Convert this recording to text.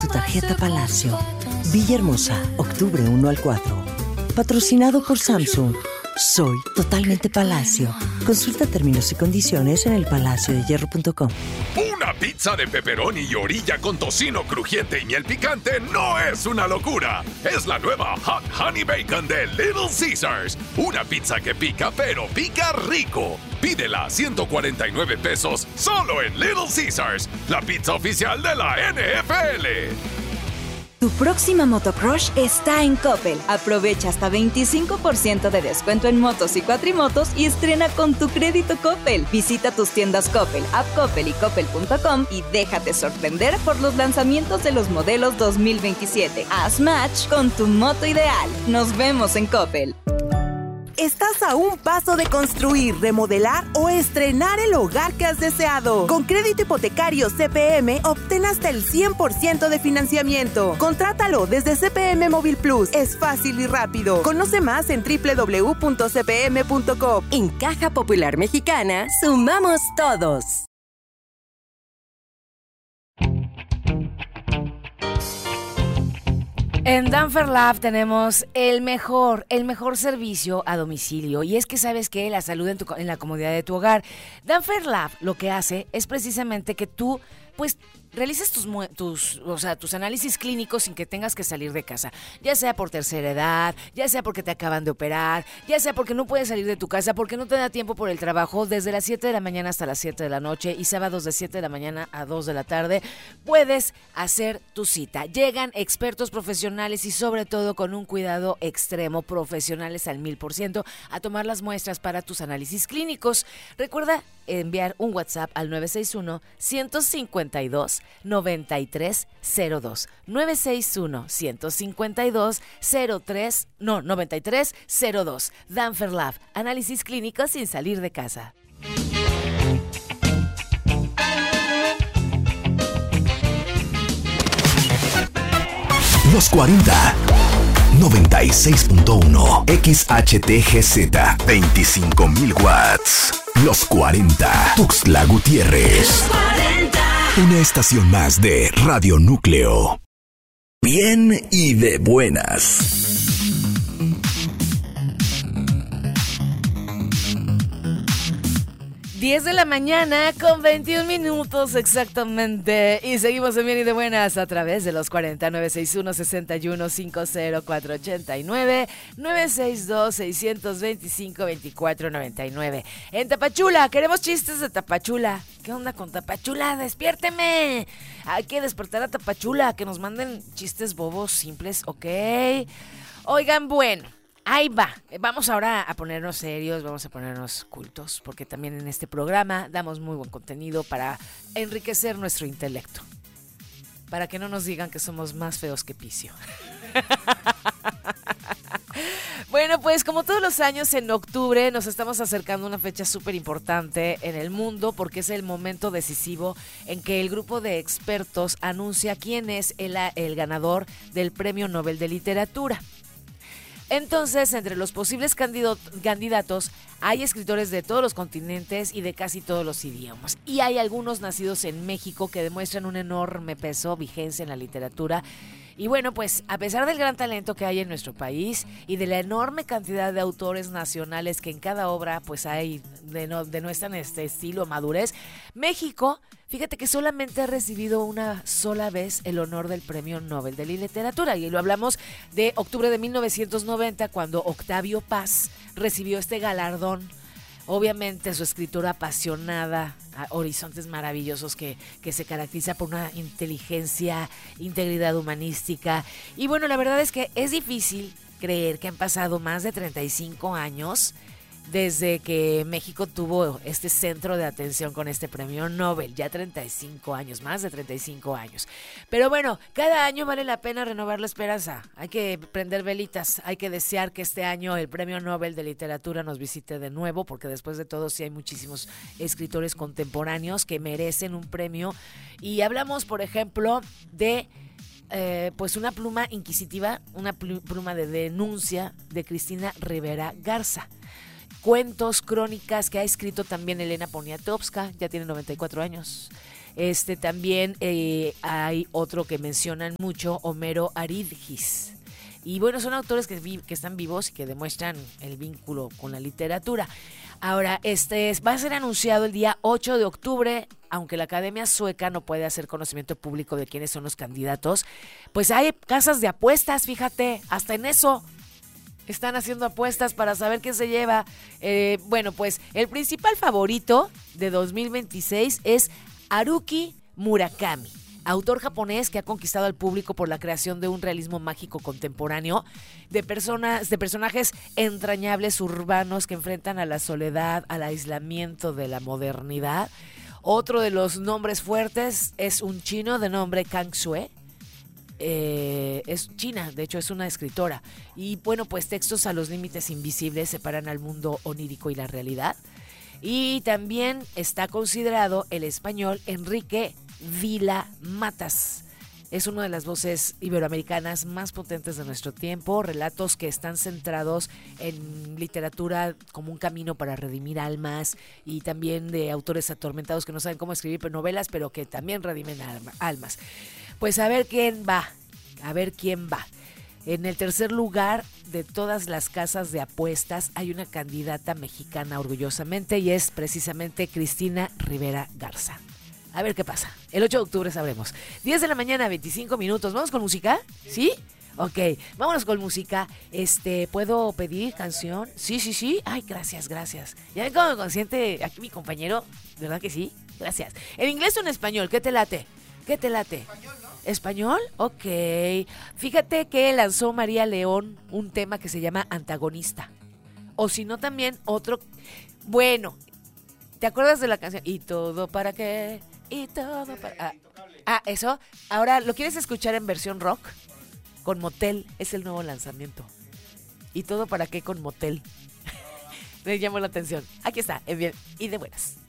tu tarjeta Palacio. Villahermosa, octubre 1 al 4. Patrocinado por Samsung. Soy totalmente Palacio. Consulta términos y condiciones en elpalaciodehierro.com. Una pizza de pepperoni y orilla con tocino crujiente y miel picante no es una locura. Es la nueva Hot Honey Bacon de Little Caesars. Una pizza que pica, pero pica rico. Pídela a 149 pesos solo en Little Caesars, la pizza oficial de la NFL. Tu próxima motocrush está en Coppel. Aprovecha hasta 25% de descuento en motos y cuatrimotos y estrena con tu crédito Coppel. Visita tus tiendas Coppel, App Coppel y Coppel.com y déjate sorprender por los lanzamientos de los modelos 2027. Haz match con tu moto ideal. Nos vemos en Coppel. Estás a un paso de construir, remodelar o estrenar el hogar que has deseado. Con crédito hipotecario CPM, obtén hasta el 100% de financiamiento. Contrátalo desde CPM Móvil Plus. Es fácil y rápido. Conoce más en www.cpm.com. En Caja Popular Mexicana, sumamos todos. En Danfer Lab tenemos el mejor servicio a domicilio. Y es que sabes que la salud en la comodidad de tu hogar. Danfer Lab lo que hace es precisamente que tú, pues, realices tus análisis clínicos sin que tengas que salir de casa. Ya sea por tercera edad, ya sea porque te acaban de operar, ya sea porque no puedes salir de tu casa, porque no te da tiempo por el trabajo, desde las 7 de la mañana hasta las 7 de la noche y sábados de 7 de la mañana a 2 de la tarde, puedes hacer tu cita. Llegan expertos profesionales y sobre todo con un cuidado extremo, profesionales al 1000%, a tomar las muestras para tus análisis clínicos. Recuerda enviar un WhatsApp al 961-152-9302. 961-152-9302. Danfer Lab, análisis clínicos sin salir de casa. Los 40 96.1 XHTGZ 25,000 watts. Los 40 Tuxtla Gutiérrez. Los 40. Una estación más de Radio Núcleo. Bien y de buenas. 10 de la mañana con 21 minutos exactamente. Y seguimos en Bien y de Buenas a través de los 40 961 61 50 489 962 625 24 99. En Tapachula, queremos chistes de Tapachula. ¿Qué onda con Tapachula? ¡Despiérteme! Hay que despertar a Tapachula, que nos manden chistes bobos, simples, ¿ok? Oigan, bueno. Ahí va, vamos ahora a ponernos serios, vamos a ponernos cultos, porque también en este programa damos muy buen contenido para enriquecer nuestro intelecto, para que no nos digan que somos más feos que Picio. Bueno, pues como todos los años en octubre nos estamos acercando a una fecha súper importante en el mundo, porque es el momento decisivo en que el grupo de expertos anuncia quién es el ganador del Premio Nobel de Literatura. Entonces, entre los posibles candidatos hay escritores de todos los continentes y de casi todos los idiomas. Y hay algunos nacidos en México que demuestran un enorme peso, vigencia en la literatura. Y bueno, pues a pesar del gran talento que hay en nuestro país y de la enorme cantidad de autores nacionales que en cada obra pues hay denuestran este estilo, madurez, México, fíjate que solamente ha recibido una sola vez el honor del Premio Nobel de Literatura. Y lo hablamos de octubre de 1990, cuando Octavio Paz recibió este galardón. Obviamente su escritura apasionada, horizontes maravillosos que se caracteriza por una inteligencia, integridad humanística. Y bueno, la verdad es que es difícil creer que han pasado más de 35 años desde que México tuvo este centro de atención con este premio Nobel. Ya 35 años, más de 35 años. Pero bueno, cada año vale la pena renovar la esperanza. Hay que prender velitas, hay que desear que este año el premio Nobel de Literatura nos visite de nuevo, porque después de todo sí hay muchísimos escritores contemporáneos que merecen un premio. Y hablamos, por ejemplo, de pues una pluma inquisitiva, una pluma de denuncia de Cristina Rivera Garza. Cuentos, crónicas que ha escrito también Elena Poniatowska, ya tiene 94 años. También hay otro que mencionan mucho, Homero Aridgis. Y bueno, son autores que están vivos y que demuestran el vínculo con la literatura. Ahora, va a ser anunciado el día 8 de octubre, aunque la Academia Sueca no puede hacer conocimiento público de quiénes son los candidatos. Pues hay casas de apuestas, fíjate, hasta en eso están haciendo apuestas para saber quién se lleva. Bueno, pues el principal favorito de 2026 es Haruki Murakami, autor japonés que ha conquistado al público por la creación de un realismo mágico contemporáneo de personajes entrañables urbanos que enfrentan a la soledad, al aislamiento de la modernidad. Otro de los nombres fuertes es un chino de nombre Kang Sue. Es china, de hecho es una escritora. Y bueno, pues textos a los límites invisibles separan al mundo onírico y la realidad. Y también está considerado el español Enrique Vila Matas. Es una de las voces iberoamericanas más potentes de nuestro tiempo. Relatos que están centrados en literatura como un camino para redimir almas, y también de autores atormentados que no saben cómo escribir novelas, pero que también redimen almas. Pues a ver quién va. En el tercer lugar de todas las casas de apuestas hay una candidata mexicana orgullosamente, y es precisamente Cristina Rivera Garza. A ver qué pasa. El 8 de octubre sabremos. 10 de la mañana, 25 minutos. ¿Vamos con música? ¿Sí? Ok, vámonos con música. ¿Puedo pedir canción? Sí. Ay, gracias. Ya ven cómo me consiente aquí mi compañero. ¿Verdad que sí? Gracias. ¿En inglés o en español? ¿Qué te late? Español, ¿no? ¿Español? Ok. Fíjate que lanzó María León un tema que se llama Antagonista. O si no, también otro. Bueno, ¿te acuerdas de la canción? ¿Y todo para qué? Y todo para... eso. Ahora, ¿lo quieres escuchar en versión rock? Con Motel, es el nuevo lanzamiento. ¿Y todo para qué con Motel? Me llamó la atención. Aquí está, bien y de buenas.